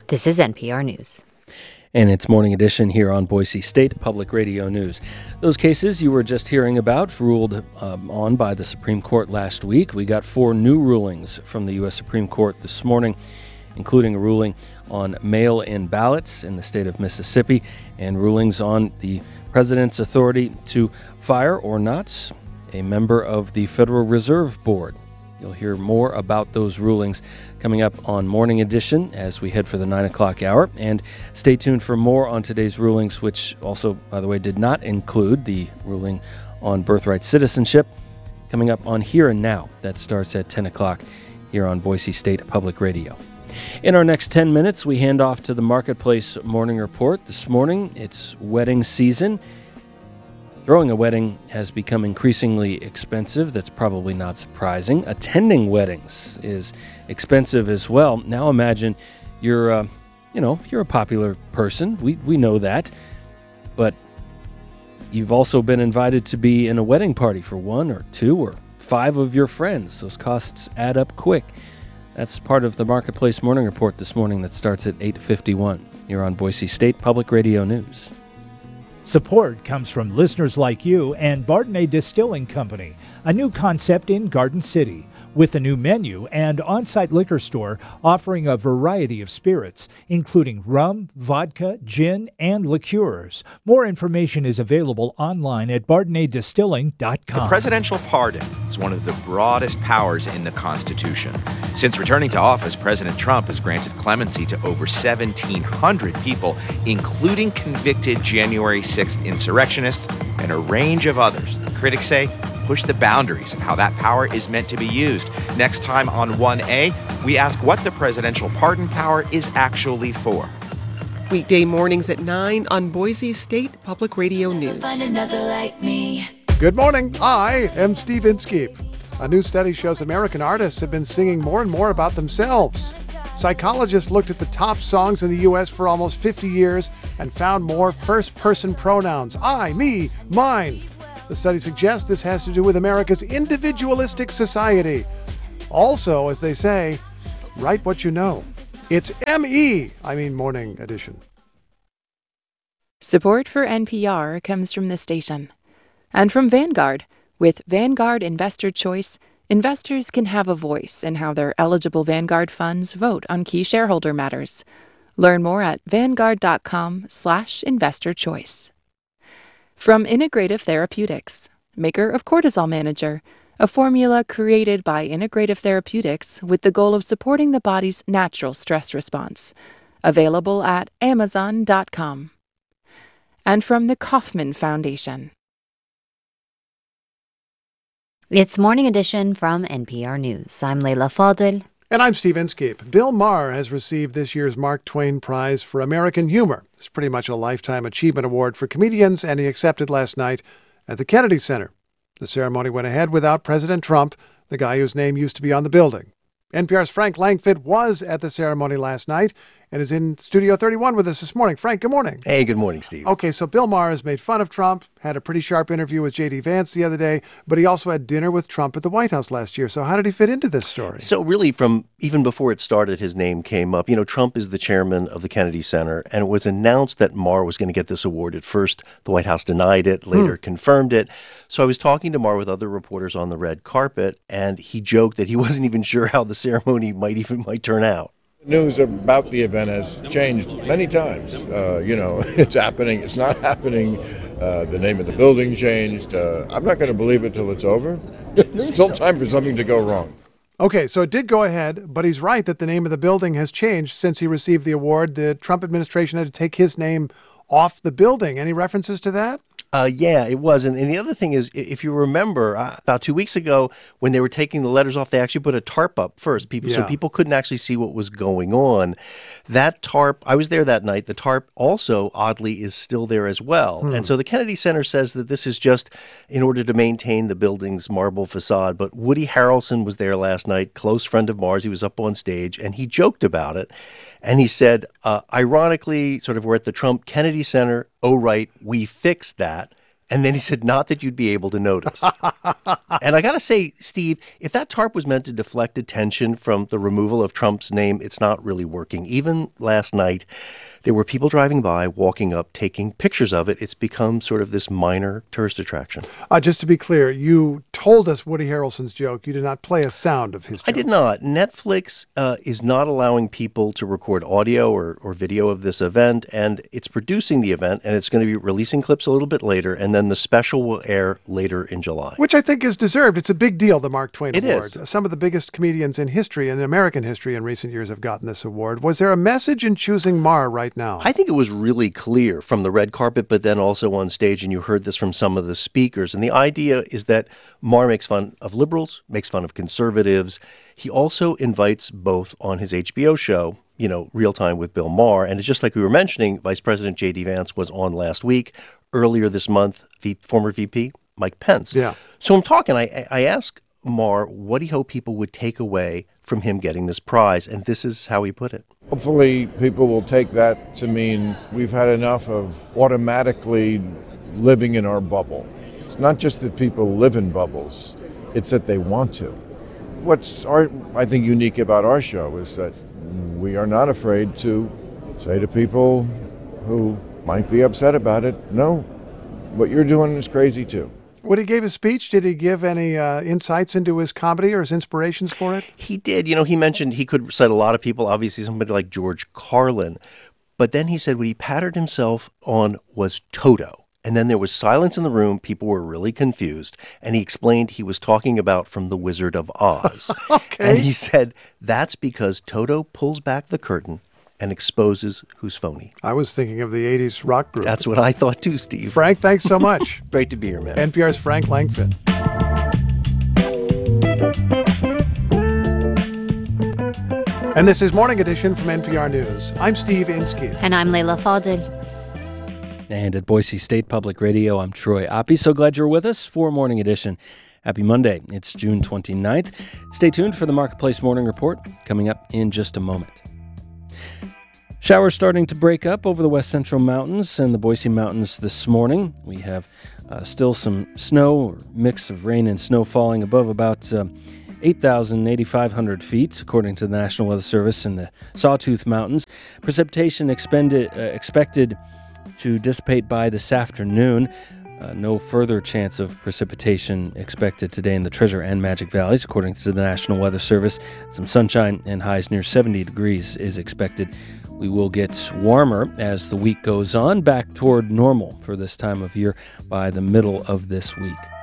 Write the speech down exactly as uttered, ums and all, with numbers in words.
This is N P R News. And it's Morning Edition here on Boise State Public Radio News. Those cases you were just hearing about ruled um, on by the Supreme Court last week. We got four new rulings from the U S Supreme Court this morning, including a ruling on mail-in ballots in the state of Mississippi and rulings on the president's authority to fire or not a member of the Federal Reserve Board. You'll hear more about those rulings coming up on Morning Edition as we head for the nine o'clock hour. And stay tuned for more on today's rulings, which also, by the way, did not include the ruling on birthright citizenship, coming up on Here and Now. That starts at ten o'clock here on Boise State Public Radio. In our next ten minutes, we hand off to the Marketplace Morning Report. This morning, it's wedding season. Throwing a wedding has become increasingly expensive. That's probably not surprising. Attending weddings is expensive as well. Now imagine you're, uh, you know, you're a popular person. We we know that. But you've also been invited to be in a wedding party for one or two or five of your friends. Those costs add up quick. That's part of the Marketplace Morning Report this morning that starts at eight fifty-one. You're on Boise State Public Radio News. Support comes from listeners like you and Bardenay Distilling Company, a new concept in Garden City, with a new menu and on-site liquor store offering a variety of spirits, including rum, vodka, gin, and liqueurs. More information is available online at bardenay distilling dot com. The presidential pardon is one of the broadest powers in the Constitution. Since returning to office, President Trump has granted clemency to over seventeen hundred people, including convicted January sixth insurrectionists and a range of others. Critics say push the boundaries of how that power is meant to be used. Next time on one A, we ask what the presidential pardon power is actually for. Weekday mornings at nine on Boise State Public Radio News. Find another like me. Good morning. I am Steve Inskeep. A new study shows American artists have been singing more and more about themselves. Psychologists looked at the top songs in the U S for almost fifty years and found more first-person pronouns. I, me, mine. The study suggests this has to do with America's individualistic society. Also, as they say, write what you know. It's M E, I mean Morning Edition. Support for N P R comes from the station and from Vanguard. With Vanguard Investor Choice, investors can have a voice in how their eligible Vanguard funds vote on key shareholder matters. Learn more at vanguard.com slash investor choice. From Integrative Therapeutics, maker of Cortisol Manager, a formula created by Integrative Therapeutics with the goal of supporting the body's natural stress response. Available at amazon dot com. And from the Kauffman Foundation. It's Morning Edition from N P R News. I'm Leila Fadel. And I'm Steve Inskeep. Bill Maher has received this year's Mark Twain Prize for American Humor. It's pretty much a Lifetime Achievement Award for comedians, and he accepted last night at the Kennedy Center. The ceremony went ahead without President Trump, the guy whose name used to be on the building. N P R's Frank Langfitt was at the ceremony last night and is in Studio thirty-one with us this morning. Frank, good morning. Hey, good morning, Steve. Okay, so Bill Maher has made fun of Trump, had a pretty sharp interview with J D Vance the other day, but he also had dinner with Trump at the White House last year. So how did he fit into this story? So really, from even before it started, his name came up. You know, Trump is the chairman of the Kennedy Center, and it was announced that Maher was going to get this award. At first, the White House denied it, later hmm. confirmed it. So I was talking to Maher with other reporters on the red carpet, and he joked that he wasn't even sure how the ceremony might even might turn out. News about the event has changed many times. Uh, you know, it's happening, it's not happening. Uh, the name of the building changed. Uh, I'm not going to believe it till it's over. There's still time for something to go wrong. Okay, so it did go ahead, but he's right that the name of the building has changed since he received the award. The Trump administration had to take his name off the building. Any references to that? Uh, yeah, it was. And, and the other thing is, if you remember, uh, about two weeks ago, when they were taking the letters off, they actually put a tarp up first, people, yeah. so people couldn't actually see what was going on. That tarp, I was there that night. The tarp also, oddly, is still there as well. Hmm. And so the Kennedy Center says that this is just in order to maintain the building's marble facade. But Woody Harrelson was there last night, close friend of Maher's. He was up on stage, and he joked about it. And he said, uh, ironically, sort of, we're at the Trump Kennedy Center. Oh, right, we fixed that. And then he said, not that you'd be able to notice. And I got to say, Steve, if that tarp was meant to deflect attention from the removal of Trump's name, it's not really working. Even last night, there were people driving by, walking up, taking pictures of it. It's become sort of this minor tourist attraction. Uh, just to be clear, you told us Woody Harrelson's joke. You did not play a sound of his joke. I did not. Netflix uh, is not allowing people to record audio or, or video of this event, and it's producing the event, and it's going to be releasing clips a little bit later, and then the special will air later in July. Which I think is deserved. It's a big deal, the Mark Twain It Award. is. Some of the biggest comedians in history, in American history in recent years, have gotten this award. Was there a message in choosing Marr right now? I think it was really clear from the red carpet, but then also on stage, and you heard this from some of the speakers. And the idea is that Marr makes fun of liberals, makes fun of conservatives. He also invites both on his H B O show, you know, Real Time with Bill Maher. And it's just like we were mentioning, Vice President J D Vance was on last week. Earlier this month, the former V P Mike Pence. Yeah. So I'm talking, I, I asked Maher what he hoped people would take away from him getting this prize, and this is how he put it. Hopefully people will take that to mean we've had enough of automatically living in our bubble. It's not just that people live in bubbles, it's that they want to. What's our, I think, unique about our show is that we are not afraid to say to people who might be upset about it, no, what you're doing is crazy too. When he gave his speech, did he give any uh, insights into his comedy or his inspirations for it? He did. You know, he mentioned he could cite a lot of people, obviously somebody like George Carlin. But then he said what he patted himself on was Toto. And then there was silence in the room. People were really confused. And he explained he was talking about from The Wizard of Oz. Okay. And he said that's because Toto pulls back the curtain and exposes who's phony. I was thinking of the eighties rock group. That's what I thought too, Steve. Frank, thanks so much. Great to be here, man. N P R's Frank Langfitt. And this is Morning Edition from N P R News. I'm Steve Inskeep. And I'm Leila Fadel. And at Boise State Public Radio, I'm Troy Oppie. So glad you're with us for Morning Edition. Happy Monday. It's June twenty-ninth. Stay tuned for the Marketplace Morning Report coming up in just a moment. Showers starting to break up over the west central mountains and the Boise Mountains this morning. We have uh, still some snow, or mix of rain and snow falling above about uh, eight thousand, eight thousand five hundred feet, according to the National Weather Service in the Sawtooth Mountains. Precipitation expended, uh, expected to dissipate by this afternoon. Uh, no further chance of precipitation expected today in the Treasure and Magic Valleys, according to the National Weather Service. Some sunshine and highs near seventy degrees is expected. We will get warmer as the week goes on, back toward normal for this time of year by the middle of this week.